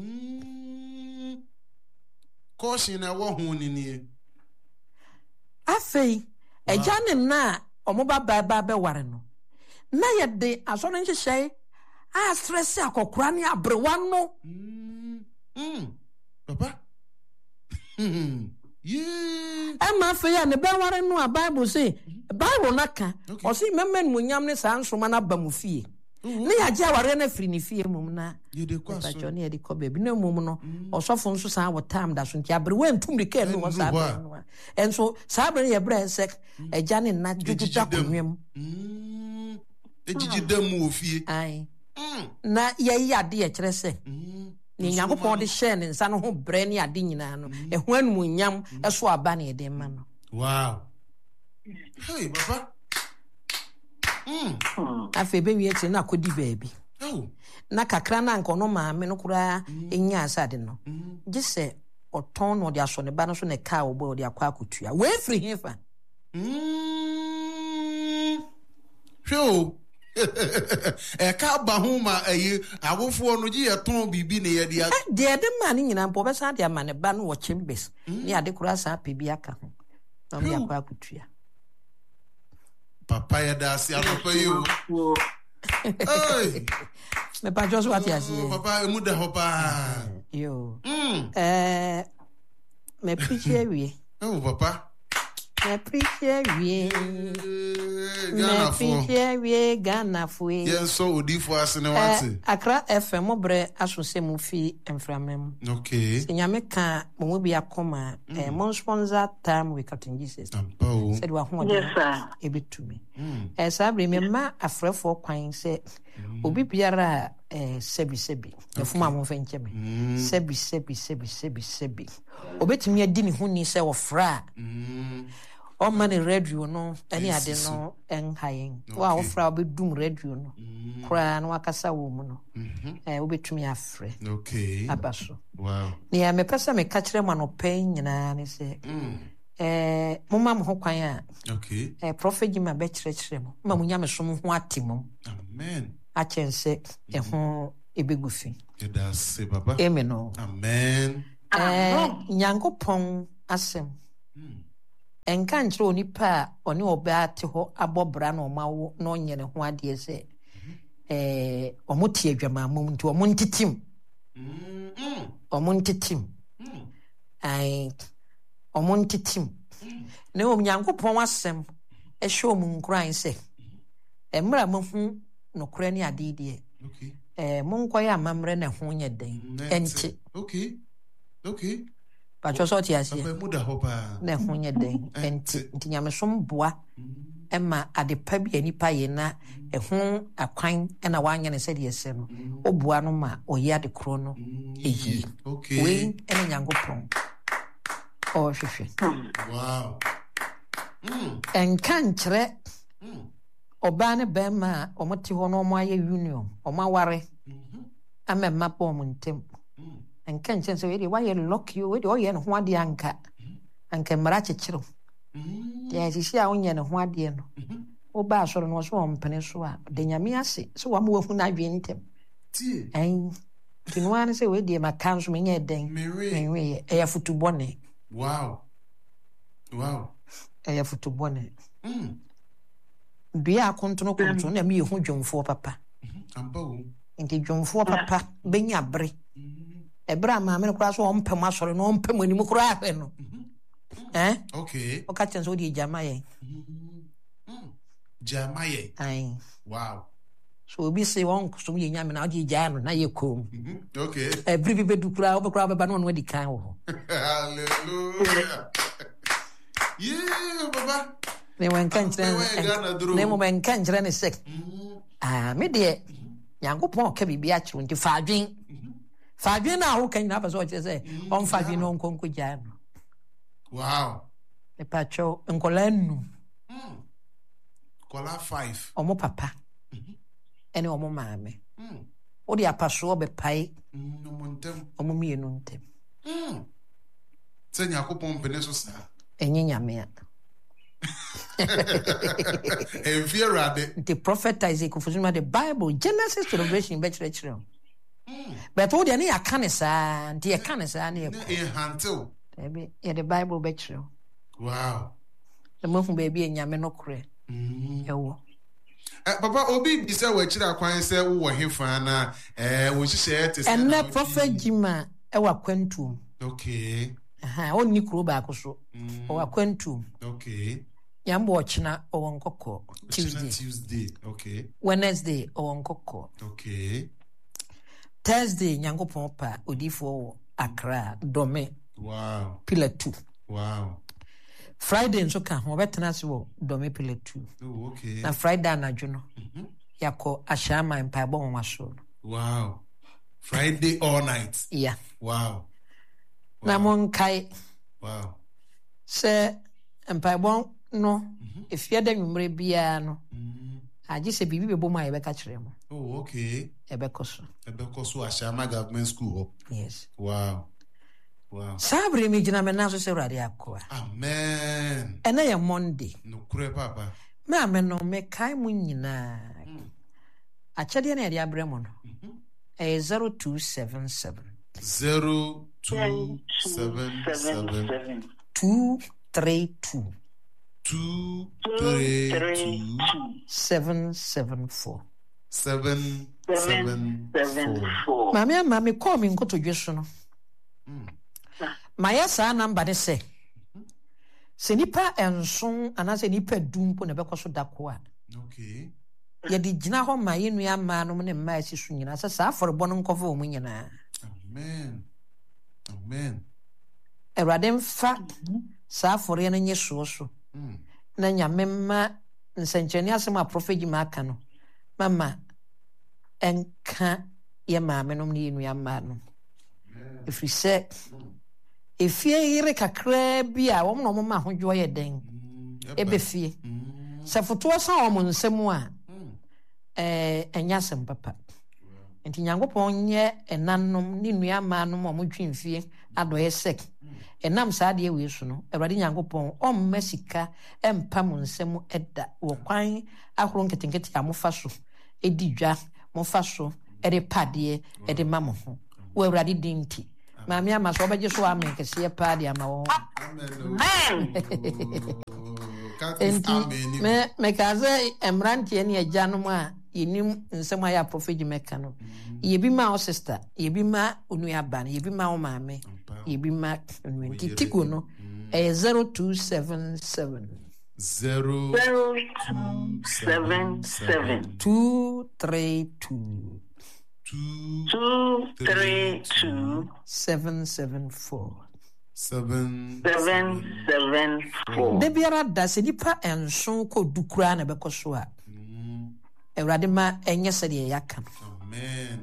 Mm. Caution na wo hu ni ni. Afei, eja ne na omo ba ba ba be ware no. Na ye de aso no nhyehyɛ a stress akokora ne abrewa no. Mm. Mm. Papa. Mm. Yeah. Emma afei a ne be ware no a Bible say, Bible naka, o say memmen munyam ne sa nsoma na ba mu fie. Ne ya gya ware na firi ne fie mum na ye de kwa so ba ne de ko baby na mum no osofo nso sa wo tam da so nti abrewa ntum de ka no wo sa ba no enso sa abre ye bre sek agya ne na dwudwa konwem mm ejiji damu ofie ai na ye ya de ye kire se ni Nyankopon de hye ne nsa no ho bre ne ade nyina no ehu anum nyam eso aba ne de ma no. Wow. Hey papa. Mm. Afi be wi echi na akodi baabi. Oh. Na kakra na nko no maame no kura enya asade no. Gise oton no de aso ne ba no so ne ka obo de akwa akotua. We free hefa. Mm. Sho. E ka ba hu ma ayi awofo no gi eton bibi ne ye dia. De de ma ni nyina mpo be sa de ama ne ba no wo chimbes. Ni ade kura sa pe bi aka ho. Na me akwa akotua. Papa ya da si papa you. Hey. Me pa just what you say. Papa mu da hopa. Yo. Mm. Eh me preacher wi. Oh papa. Me preacher wi. Ghana fo. Me preacher wi Ghana fo. Yes so odifo asene wate. Accra F M obre asose mu fi enframem. Okay. Nyame ka mo bi akoma eh mon sponsor time with Captain Jesus. Ampo. Said wa ho. Yes sir. E betumi. Eh sabre me ma afrefo kwan se obi biara eh sebi sebi. Efuma mo fe nche me. Sebi sebi sebi sebi sebi. Obetumi adi ni hu ni se wo fra. Mm. O mani radio no any ade no en hayen. Wa wo fra obedum radio no. Kura no akasa wo mu no. Eh obetumi afre. Okay. Abaso. Wow. Ni ya me pesa me ka kire ma no pen nyina ni se. Eh Mama mo kwan a. Okay. Eh prophet Jima be kyerɛkyerɛ mo. Ma mo nyame som ho atimo. Amen. A chense e ho ebegufi. Edase baba. Amen. Amen. Eh Nyankopɔn asɛm. Enka nkyerɛ onipa a ɔne ɔbaa te hɔ abɔbra na ɔmawo na ɔnyɛ ne ho adeɛ sɛ eh ɔmo tie adwamammom nti ɔmo ntitim. Mm. Ɔmo ntitim. Mm. Ai ɔmo ntitim. Na ɔmo Nyankopɔn asɛm ɛhwɛ ɔmo nkran sɛ emra mo hu nokora ne ade deɛ. Okay. Eh monkɔyɛ amamrɛ na ho nyɛ den. Enti. Okay. Okay. Pacho so ti ase. Muda hopa. Na ho nyɛ den. Enti nti nyamesom boa ɛma adepa bi anipa yɛ na ɛho akwan ɛna wanyɛ ne sɛ deɛ sɛ no. Oboa no ma ɔyɛ ade kro no eyi. Okay. We ɛna Nyankopɔn. Oh hwehwɛ. Wow. Mm. Enka nkyerɛ ɔbaa ne bɛrima a ɔmo te hɔ na ɔmo ayɛ union, ɔmo aware. Mhm. Ama mma pa ɔmo ntem. Enka nkyerɛ sɛ we dey why lock you we dey ɔyɛ ne ho ade anka. Anka mmara kyekyere. Mhm. Deɛ sisi a onyɛ ne ho ade no. Mhm. Oba asɔre no so ɔmpene so a de nyame ase so wɔn wahu na adwe ntem. Tie. Ɛn tinwa ne sɛ we dey maka nso menyɛ den. Menwe ɛyɛ futubɔne. Wow. Wow. Ɛyɛ futubɔne. Mm. Bia akontono kontono na me yehu dwomfo papa. Mhm. Ampa. Nti dwomfo papa benya bre. Ebra ma me no kura so ompem asore no ompem ani mu kura ahwe no. Eh? Okay. O ka chen so di jamaye. Mhm. Jamaye. Ai. Wow. So obi say won so ye nyame na odi gya no na ye kom. Okay. Ebri bi bedu kura o kura baba no no di kan wo. Hallelujah. Yeah, baba. Ne wen kan kyerɛ ne mo ben kan kyerɛ ne sek. Ah, me de Nyankopɔn ka bibia kyerɛ nti faadwen. Faadwen na ho kan na ba so kyerɛ sɛ on faadwen no nkonko gya no. Wow. E pa cho nkola nu. Mm. Kola five. Omo papa. Mhm. Ene omo maame. Mm. O de apaso be pai. Mm, omo ntem. Omo mienu ntem. Mm. Sɛ Nyankopɔn pene so sa. Enyi nyame a. The prophet Isaiah kufuzuma the Bible Genesis to Revelation be chire chire. But all the na aka ne saa, nti e ka ne saa na e hantel. Ebe e the Bible be chire. Wow. The mofu baby enyame no kure. Mm. Ewo. Eh papa obi bi se wa chire akwan se wo hefa na eh wo hihye te se. And the prophet Jima e wa kwantum. Okay. Aha, onni kuro ba ko so. O wa kwantum. Okay. Yambo ochina owonkoko Tuesday. Tuesday, okay. Wednesday owonkoko. Okay. Thursday Nyankopɔn pa odifo Accra Dome. Wow. Pillar two. Wow. Friday nso ka ho betena se wo Dome Pillar two. Oh, okay. Na Friday anadwo no. Mhm. Yakɔ Ashama mpaebɔ nwaso. Wow. Friday all night. Yeah. Wow. Wow. Na monkai. Wow. Se mpaebɔ no if you da nwumre bia no agi se bibi bebo ma ebeka kire mo. Oh, okay. Ebekoso. Ebekoso Ashama government school. Yes. Wow. Wow. Sabre mi gina me na so se rade akoa. Amen. Ena ye Monday. No kure papa. Me ameno me kai mu nyina. A chede na ye abrɛ mo no. Eh zero two seven seven. zero two seven seven. two three two. Two, three, two, seven, seven, four. Seven, seven, four. Mami, mami, call me go to Jesuno. My son number they say. Senipa and son, and as a nipa doom pon a becoso dacoa. Okay. Ye did jinaho my in ya man, and my sister, as a sa for a bonum cover winner. Amen. Amen. A radem fat, sa for any yeso. Na nyamema nsencheni asema prophet Jima no mama enka ye maame no ne enu ama no if we say if ye yire kakra bi a wo no mo ma hodwo ye den ebe fie se foto san wo nsemu a eh enya sem papa enti Nyankopɔn nye enanom ne enu ama no mo mo twin fie adoye sek enam saa de we so no Awurade Nyankopɔn ɔmma sika empam nsɛm ɛda wo kwan ahoro nketenkete amofa so edi dwa mofa so ede pade ede ma mo ho wo Awurade dinti maame ama so obegye so amen kese pade ama wo Amen. enti me me kaze emrantie ne agya no a yenim nsɛm aya prophet meka no yebi ma o sister yebi ma onu aba no yebi ma o maame yebi ma onu enti tigo no eh zero two seven seven zero Zero two seven seven two three two two two three two seven seven four seven seven seven four. de biara da se nipa enso ko dukura na beko so a Awurade ma enye se de yaka amen.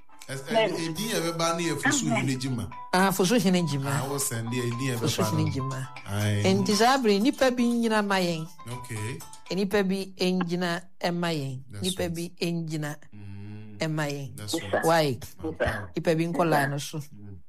Edi ebe ba na efusu hine jima. ah foso hine jima I was send the edi ebe foso ba. hine jima Ai. enti sabre nipa bi nyina mayen Okay. nipa bi enjina emayen That's nipa right. bi enjina Mm, emayen that's right. why Wow. nipa bi nkola no so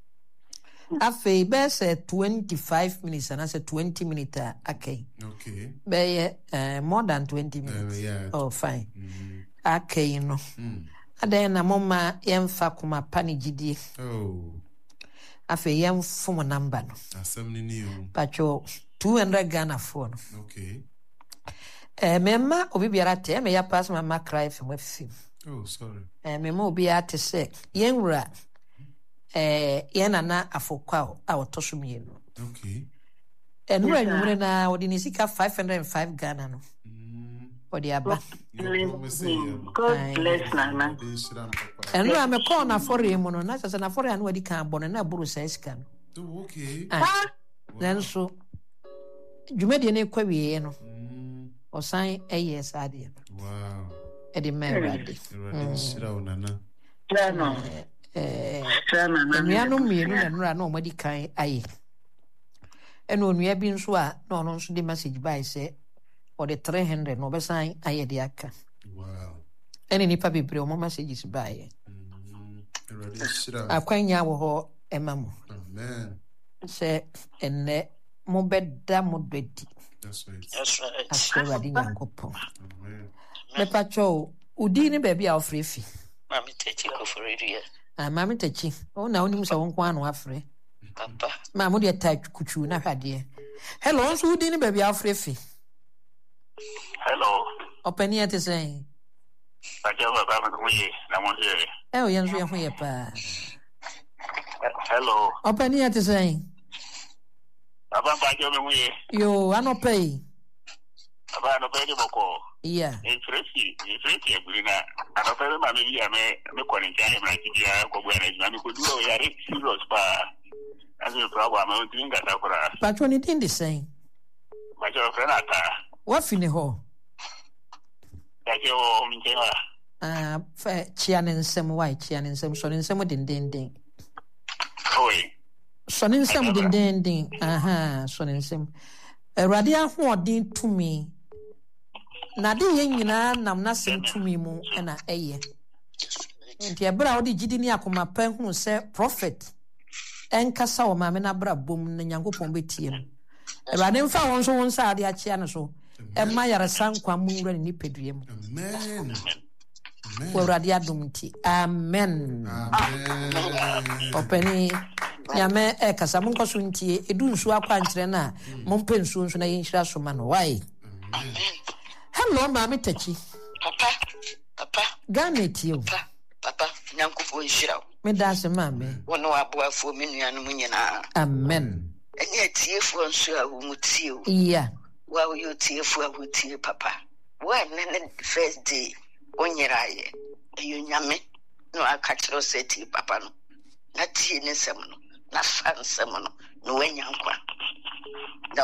afei be say twenty-five minutes and I say twenty minutes okay Okay. be uh, more than twenty Uh, minutes yeah. oh fine Mm. okay no Mm. adan na mama yemfa kuma pani gidie Oh. afei yemfom number no Asem ni ni o. pacho two hundred Ghana phone Okay. eh mema obi biara te me ya pass mama cry from afim Oh, sorry. eh mema obi ate se yenwura eh yena na afokwa a otoso mienu Okay. enura nwure na odi ni sika five hundred five Ghana no Mm. odi aba God bless Nana. enura me call na fore mu no na sese na fore anu adi kan bono na buru sa sika no Oh, okay. ah nanso dwumadi ne kwawie no Mm. osan eye saade Wow. edi merade Eradi shira onana. Nana. eh Nana. enua no mienu na enura na omadi kan aye eno onua bi nso a na ono nso de message by say or the three hundred no besan aye de aka Wow. ene nipa bebre o messages by Mm. Eradi shira. akwanya wo ho ema mo Amen. se enne mo beda mo bedi That's right. That's right. asura di nyankopon Amen. me pacho udi ni baby a ofrefi Mami techi ko for radio. ah mama tachi o na onim se won kwa no afre Papa. ma mo de ta kuchu na hwade hello so udi ni baby a ofrefi Hello. opani ate say Ajawa ba ma kuye na mo here. e o yenso ye ho ye pa Hello. opani ate say Aba ba jo me muye. yo anopai Aba no pe ni boko. yeah E fresi, e fresi e burina. Ana pe ma me bia me me ko ni jani ma ti bia ko bu na me ko duro ya re serious pa. Azu problem ma nti nga ta kura. pacho ni tin the same Ma jo fe na ta. what fini ho Ya je o mi je wa. ah fa chia ne nsem why chia ne nsem so ne nsem den den den Oi. so ne nsem den den den aha so ne nsem Awurade ahoɔden tumi na de yɛ nyinaa nam na sem tumi mu na ɛyɛ nti ɛbra wo de gidi ni akoma pa hu sɛ prophet ɛnkasa wɔ maame na bra bom na Nyankopɔn betie no Awurade mfa wɔn so wɔn sa ade akyea no so ɛma yaresa nkwa mu wura ne nipadua mu Amen. wɔ Awurade adom nti amen Amen. ɔpɛni nyame ɛkasa mo nkɔ so ntie edu nsuo akwa nkyerɛ na mo mpɛ nsuo nso na yɛnhyira so ma no why hello maame tachi Papa. Papa. Ghana tie o Papa. Papa. Nyankopɔn nhyira wo. me da se maame Wo no aboafo me nuanom nyinaa. amen Ɛne atiefoɔ nso a wo mu tie o. yeah Wa wo yɛ atiefoɔ a wo tie papa. Wo a ne ne first day onyeraeɛ. Ɛyɛ nyame na aka kyerɛ sɛ tie papa no. Na tie ne nsɛm no. Na fa nsɛm no. Na wanya nkwa. Na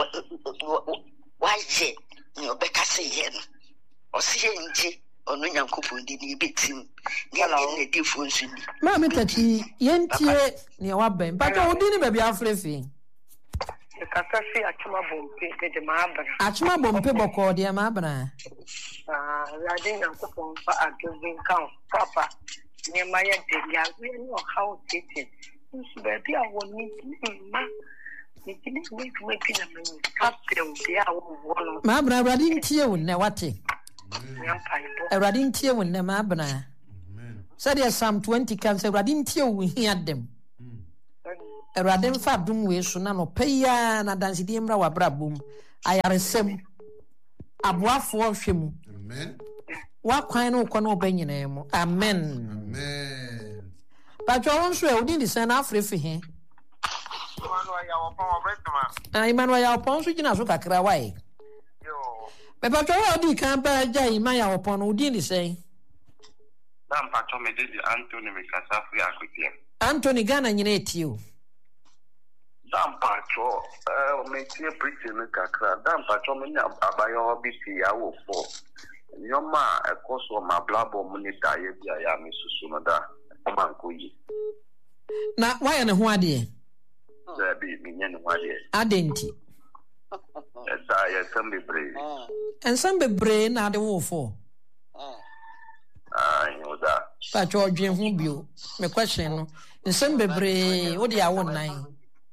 wayɛ ne ɔbɛka sɛ yɛ no. Ɔse yɛ ngye ɔno Nyankopɔn di ne betim. Ne yɛ ne difo nso ni. maame tachi yɛntie ne wabɛn patɔ wodi ne baabi afrɛ fi Kasa fi achuma bompe de maabra. achoma bompe bɔkɔɔ deɛ maabra Ah, Radin Yankopon fa agiving count papa. Near my dear, we are not how teaching. baby, I will need ma. You didn't make me pin a minute. Captain, dear, one. Mabra radin tie wo ne wate. Vampire. Radin tie wo ne mabra. Said ya Psalm twenty can say radin tie wo hia dem. Radin fa dum we so na no peya na dansi di mra wa brabum. Ayaresem. Aboafo hwemu. Amen. Wa kwan no kɔ no banyina mu. Amen. Amen. But you also e odi di san afrefi he. Emmanuel ya wopon obretma. Ah Emmanuel ya wopon so gina so kakra wae. Yo. Be but you odi kan ba ja Emmanuel ya wopon no odi di sen. Dan pacho me dey Anthony me kasa free akotia. Anthony Ghana nyina etio. Dan pacho eh me tie preaching me kakra. Dan pacho me nya abayo bi ti ya wo fo. Nyoma ekoso ma blabo mu ni daye bia ya me susu no da. Mankoyi. Na why na ho ade? Zabi mi nya ni ho ade. Adenti. Esa ya sembe bre. Ensam bebre na ade wo fo. Ah, yoda. But you odwen ho bio. Me question no. Ensam bebre wo dia wo nan.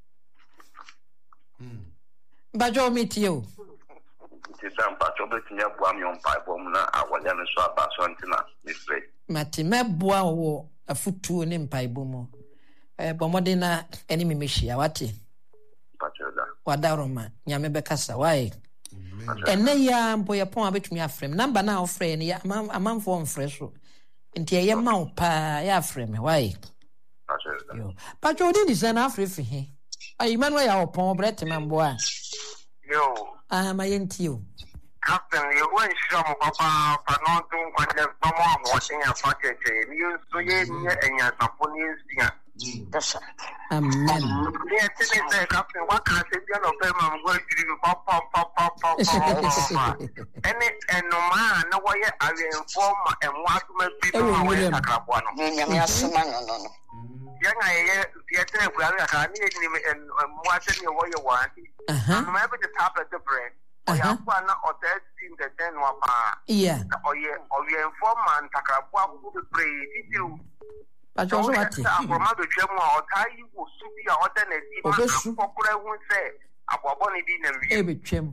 Mm. Ba jo metio. Ti dan pacho be ti nya bua mi on pa bom na awanya no so aba so antina mi free. Mati meboa wo afutuo ne mpaebo mu. Eh bomode na eni me mehia wate. Pacho da. Wadaroma nyame bekasa wae. Enne ya mpo ya pon abetumi afrem. Number na ofre ne ya amanfo onfre so. Nti ye ma wo pa ya afrem wae. Pacho da. Yo. Pacho odi di sana afrefi he. Ai Emmanuel ya opon brete mamboa. Yo. Ah mayentio. Captain, you went some papa, but not doing what there's no more watching a pocket. You so ye and your Saponians. Yes, amen. Yes, Captain, what can I say? You know, I'm going to do pop, pop, pop, pop, pop, pop. Any and no man, no way I will inform and what people are a crap one. Young, I get there, we are a need and watching your way you want. I'm able to tap at the brain. Uh-huh. Or testing the ten wapa. Yeah. Or ye or ye informant Takrapua who will pray. Did you? But also what? From other German or Thai will soon be alternate. Popular won't say about Bonnie dinner. Every chim.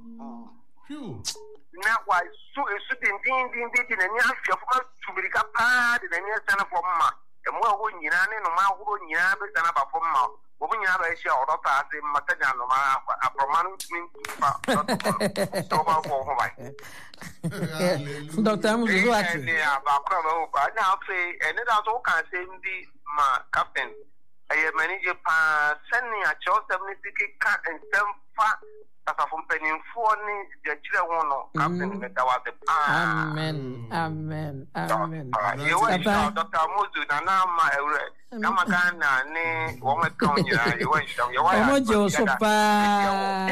Now, why so a certain thing being beaten and you have to be a part and then stand for ma. And more when you are in a mouth, you have a stand up for ma. When you have a share of the Matana, a prominent Doctor Amuzu ati. Now say, and it also can say the ma captain. I manage pa sending a child seventy cat and seven fat as a company for the children captain that was the Amen. Amen. Amen. You went Doctor Amuzu and now my Namagana ne woman count you went your wife. So pa.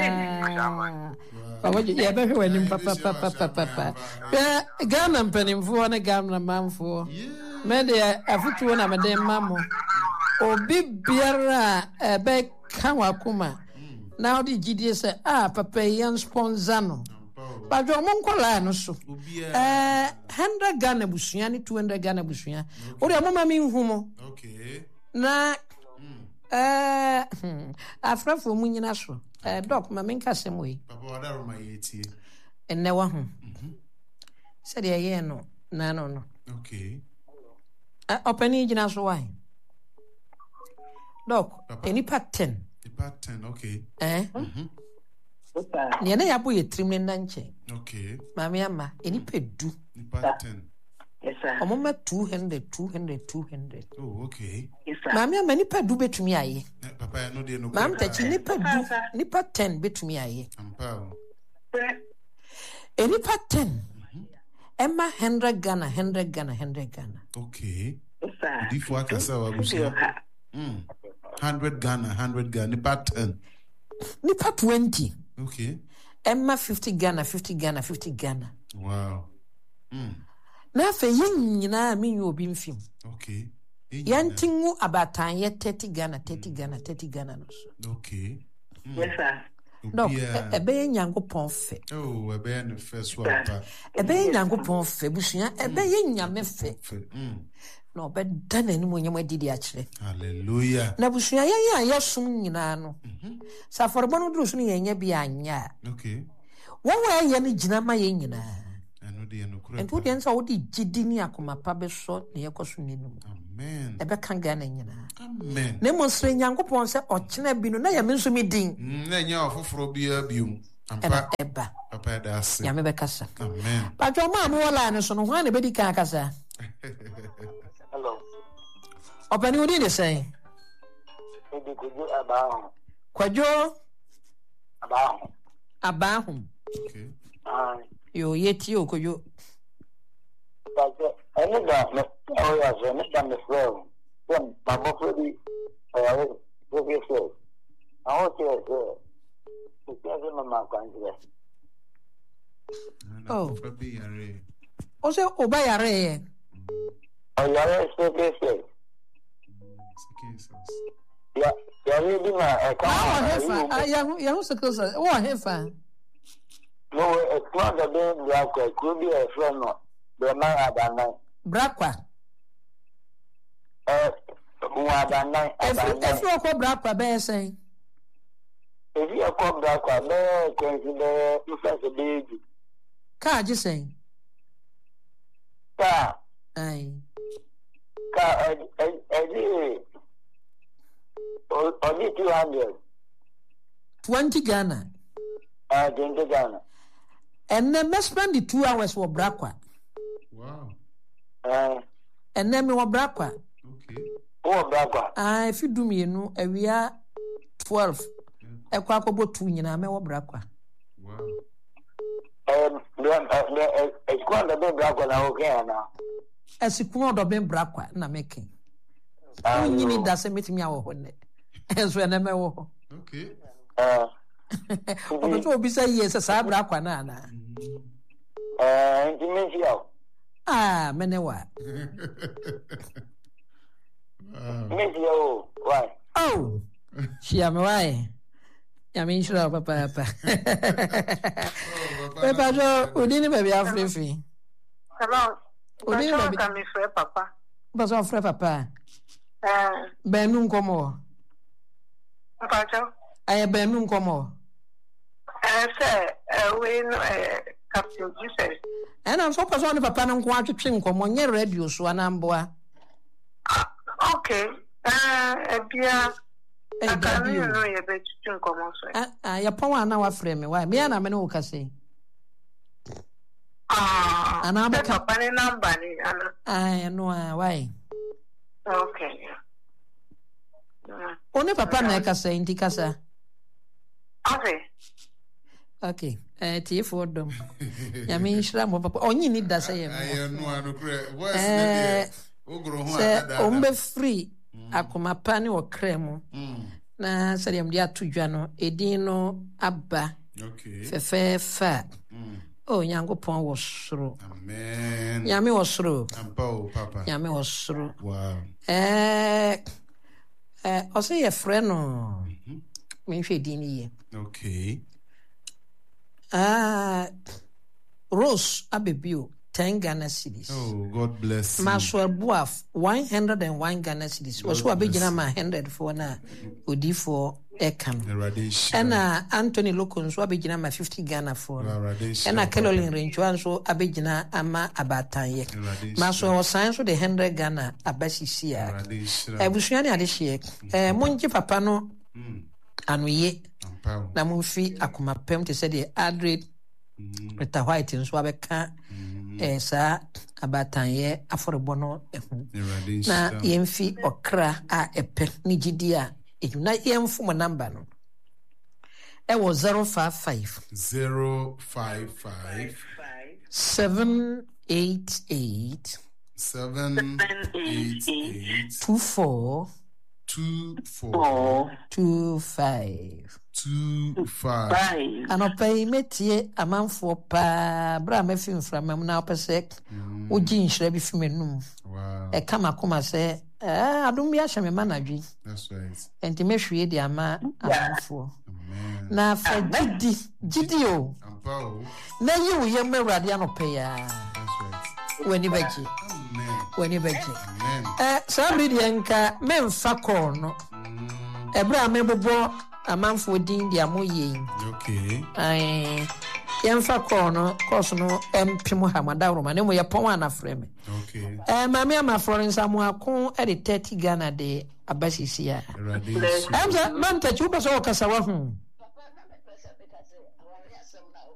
Yeah, better when him papa papa papa. Yeah, Ghana mpanimfo na Ghana manfo. Me de afutuo na me de mamo. Obi biara ebe kan wakoma. Na odi gidie se ah papa yan sponsor no. Ba jo mo nkola no so. Eh one hundred Ghana busua ni two hundred Ghana busua. Odi amama mi nhumo. Okay. Na eh afrafo mu nyina so. Eh doc ma menka semwe. Papa wada roma yeti. Enne wa ho. Se de ye no na no no. Okay. Eh openi gina so why? Doc, any part ten. The part ten, okay. Eh? Mhm. Ne na ya boye trim ne nanche. Okay. Mami ama eni pedu. The part ten. Yes, sir. Omoma two hundred, two hundred, two hundred. Oh, okay. Yes, sir. Mami ama ni pedu betumi aye. Eh, Papa, I know they no. Mam tachi ni pedu, ni part ten betumi aye. Ampa. Eni part ten. Emma one hundred Ghana, one hundred Ghana, one hundred Ghana. Okay. Yes, sir. Di fwa kasa wa busia. Mm. one hundred Ghana, one hundred Ghana, the part ten. Ni part twenty. Okay. Emma fifty Ghana, fifty Ghana, fifty Ghana. Wow. Mm. Na fe yin nyina mi obi mfim. Okay. Yantingu abatan ye thirty Ghana, thirty Ghana, thirty Ghana no so. Okay. Mm. Yes, sir. No, ebe ye nyankopon fe. Oh, ebe ye ne fe so apa. Ebe ye nyankopon fe busua, ebe ye nyame fe. Mm. na obeda nanim onyam adidi akire hallelujah na busua yen ya yesum nyina no sa forbo no duru so ne yenya bi anya okay wo wa ye ne gina ma yen nyina anu de no kura entu de nsa wo di gidi ni akoma pa be so ne yekoso nenu amen ebe kan ga na nyina amen ne mo sre nyankopon se okena bi no na ya me nso mi din na nya ofoforo bia biom eba eba papa da ase ya me be kasa amen pa jo ma mo wala ne so no hwa ne be di kan kasa Hello. opani udi ne say Edi kuju abaho. kwajo Abaho. abahum okay Ah. yo yeti okojo Because any da me oh yeah, so me da me flow. Then babo free eh go go flow. I want to say it's just mama kanjure. Oh. Papi yare o se oba yare ye Oh yeah, so go flow. Jesus Yeah, yeah, you be my eh ah o hefa come. ah ya ya hu sekose o hefa No, it's not the day black could be a friend no. The man abandon. brakwa Eh, who abandon efri abandon. efri okọ brakwa be say If you come back, I may consider you first a baby. ka ji say Car, ai car, I did. Only two hundred. twenty Ghana I think the Ghana. and then me spend the two hours for brakwa wow Uh, and then me wo brakwa okay oh, back. ah if you do me no awia twelve ekwa akobo two nyina me wo brakwa wow Um, the it's called the big black one. Okay, now. esikun odo ben brakwa na meke Uh, nyini da se metimi awo ho ne enso na me wo ho okay uh, obi so obi say yes sa brakwa na na uh, intimacy. ah menewa wow Miss you, why? oh shia me why ya me nshira papa papa papa jo odini baby afrifi Hello. Odi Bàtà baby ọ̀gá mi fẹ́ papa. baso frère papa Ẹ̀ benu nkomo mpàjọ́. aye benu nkomo Ẹ̀ sẹ́ ẹ̀wé nù ẹ̀ Captain Jesus. ena so paso ni papa nko atwetwe nkomo nye radio so anamboa Okay. Ẹ̀ ẹ̀bíà. eh Aka mi dabio nù yẹ bẹ tutu nkọmọ sọ. ah ah ya pon ana wa frère me why me ana me no kase Ah. Ana Ṣé abeka- papa ní nọ́mbà ni ana? ah no ah why Okay. Mm. oni papa na kase ndi kasa Okay. okay eh tifo dom ya me nshira mo papa onyi ni da say I em know anu kure voice Eh, na ogro ho se ada ombe free akoma pani okra mu mm na se dem dia tudwa no edin no aba okay fefefa mm o nyankopon wo soro amen nyame wo soro ampo papa nyame wo soro wow eh eh o se ye frɛ no me hwɛ din ni ye okay ah Rose abebio ten Ghana cedis oh god bless you Maswell Boaf one hundred one Ghana cedis God wo so abegina bless ma one hundred for na odi for ekam radish ɛna Anthony Loko nso abegina ma fifty Ghana for no radish ɛna Caroline Renchwa nso abegina ama abatanye radish maso osan so de one hundred Ghana abasisi a radish abusua ne ade hye eh monje papa no mm anoye ampo na monfi akoma pem te sɛ de Adred mm Rita White nso abɛka eh sa abatanye aforebo no ehu radish na yemfi okra a epe ni gidi a ehu na yemfo mo number no e wo zero five five zero five five seven eight eight seven eight eight two four two four two five two five anopai metie amanfo pa bra mafi mframam na opese ogi nhira bi fi menum wow e kama koma se eh adom bi ahye me manadwi that's right enti mehwie di ama amanfo amen na fa gidi gidi o ampo na yi wo yem awurade anopai ya that's right wani baji amen wani bɛgye eh sabri de nka memfa kɔɔ no ebra mebobɔ amanfo din dia moyɛ okay ai yɛmfa kɔɔ no kɔɔso no empim hamada roma ne mo yɛ pɔn ana frɛ me okay eh mame ama Florence Amoako e de thirty Ghana de abasisi a radis am sa man ta chuba so kasa wa hu